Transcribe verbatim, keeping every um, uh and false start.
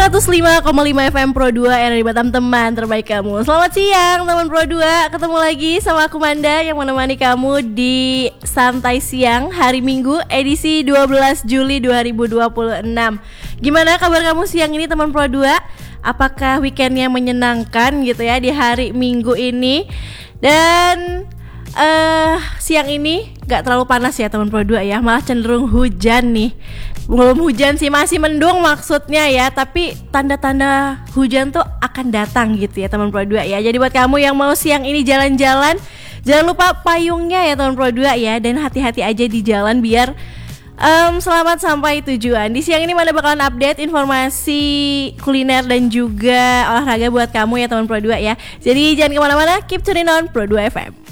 seratus lima koma lima F M Pro dua R R I Batam, teman terbaik kamu. Selamat siang teman Pro dua. Ketemu lagi sama aku Manda yang menemani kamu di Santai Siang hari Minggu edisi dua belas Juli dua ribu dua puluh enam. Gimana kabar kamu siang ini teman Pro dua? Apakah weekendnya menyenangkan gitu ya di hari Minggu ini? Dan uh, siang ini gak terlalu panas ya teman Pro dua ya, malah cenderung hujan nih. Belum hujan sih, masih mendung maksudnya ya, tapi tanda-tanda hujan tuh akan datang gitu ya teman Pro dua ya. Jadi buat kamu yang mau siang ini jalan-jalan, jangan lupa payungnya ya teman Pro dua ya, dan hati-hati aja di jalan biar um, selamat sampai tujuan. Di siang ini Manda bakalan update informasi kuliner dan juga olahraga buat kamu ya teman Pro dua ya. Jadi jangan kemana-mana, keep tuning on Pro dua F M.